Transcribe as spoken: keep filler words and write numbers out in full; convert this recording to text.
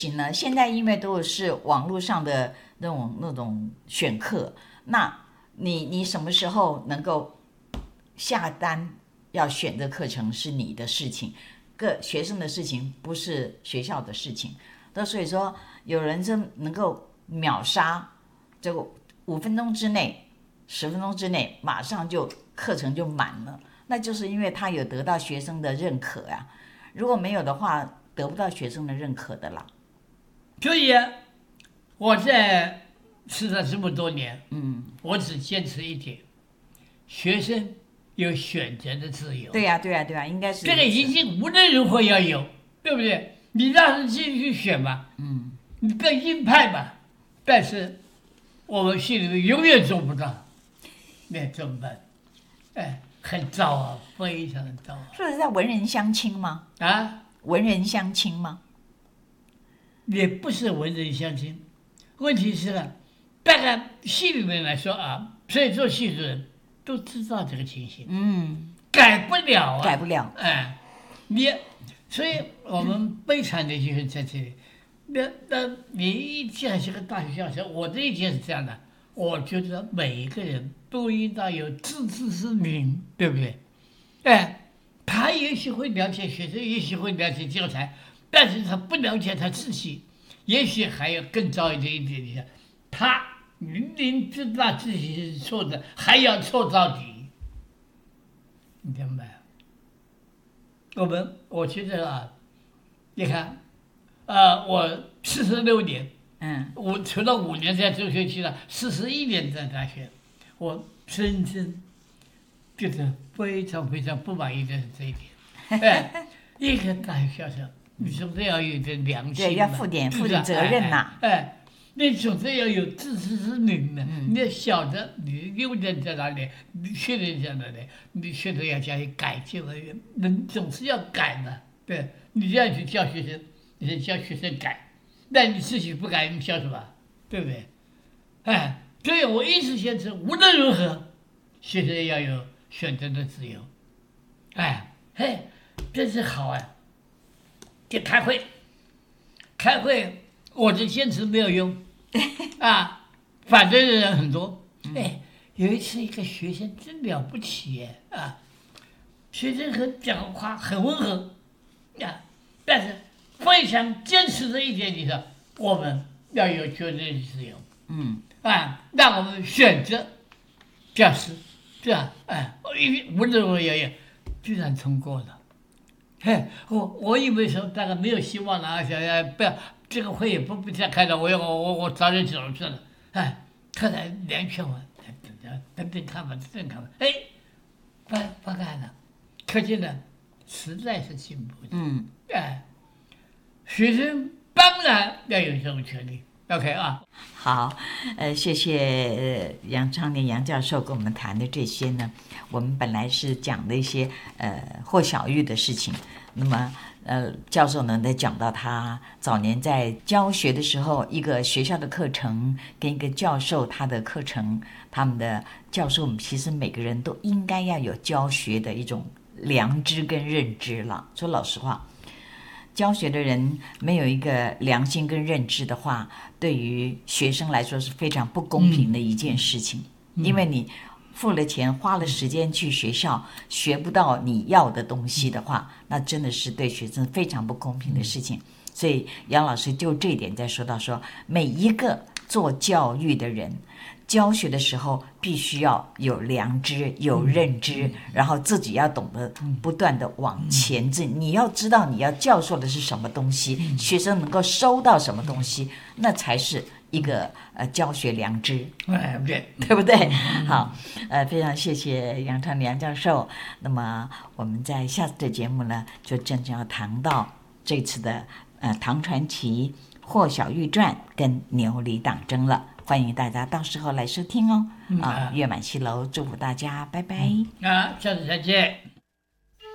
呢，现在因为都是网络上的那种那种选课，那你你什么时候能够下单要选的课程是你的事情，各学生的事情，不是学校的事情。那所以说，有人是能够秒杀，这个五分钟之内、十分钟之内，马上就课程就满了，那就是因为他有得到学生的认可呀、啊。如果没有的话，得不到学生的认可的啦。 所以我在师大这么多年， 嗯， 我只坚持一点：学生有选择的自由。 对呀、啊，对呀、啊，对呀、啊，应该是这个一定无论如何要有，对不对？你让他继续选吧， 嗯， 你不要硬派吧。但是我们心里面永远做不到，那怎么办？哎，很糟啊，非常的糟啊。 说的是在文人相亲吗？ 啊， 文人相亲吗？ 也不是文人相亲，问题是呢，大概戏里面来说啊，所以做戏的人都知道这个情形， 嗯， 改不了啊， 改不了。 哎，你，所以我们悲惨的就是在这里。那那你一讲是个大学教授，我的意见是这样的，我觉得每一个人都应当有自知之明，对不对？哎，他也许会了解学生，也许会了解教材。但是他不了解他自己，也许还有更糟一点一点的，他明明知道自己是错的，还要错到底，你明白？我们我觉得啊，你看，呃，我四十六年， 嗯， 我除了五年在中学期了，四十一年在大学，我真正觉得非常非常不满意的是这一点，哎，一个大学教授。你总是要有点良心， 对，要负点负点责任呐、啊。 哎，哎，你总是要有自知之明的。嗯、你要晓得你优点在哪里，你缺点在哪里，你缺点要加以改进而已。人总是要改的，对。你这样去教学生，你是教学生改，那你自己不改，你教什么？对不对？哎，所以我一直坚持，无论如何，学生要有选择的自由。哎，嘿，真是好啊！去开会，开会，我的坚持没有用，啊，反对的人很多。哎，有一次一个学生真了不起耶啊，学生很讲话很温和，啊，但是非常坚持的一点，你说我们要有绝对的自由， 嗯， 啊，让我们选择教师，这样，哎，无论如何要有，居然通过了。嘿，我我以为说大概没有希望了啊，想想不要这个会也不不再开了，我要我我我早点走了算了。哎，后来连劝我，等等等等看吧，等等看吧。哎，不不干了，可见呢，实在是进步的。 嗯， 哎，学生当然要有这种权利。OK 啊， 好，呃，谢谢杨昌年杨教授跟我们谈的这些呢。我们本来是讲的一些呃霍小玉的事情，那么呃教授呢在讲到他早年在教学的时候，一个学校的课程跟一个教授他的课程，他们的教授其实每个人都应该要有教学的一种良知跟认知了。说老实话。教学的人没有一个良心跟认知的话，对于学生来说是非常不公平的一件事情。嗯、因为你付了钱花了时间去学校学不到你要的东西的话，那真的是对学生非常不公平的事情。所以杨老师就这一点在说到说，每一个做教育的人教学的时候必须要有良知有认知、嗯、然后自己要懂得不断的往前进、嗯、你要知道你要教授的是什么东西、嗯、学生能够收到什么东西，那才是一个呃教学良知， 对对不对？好，呃，非常谢谢杨昌良教授。那么我们在下次的节目呢，就真正要谈到这次的呃唐传奇、霍小玉传跟牛李党争了。欢迎大家到时候来收听哦。啊，月满西楼祝福大家，拜拜。 嗯、啊，下次再见。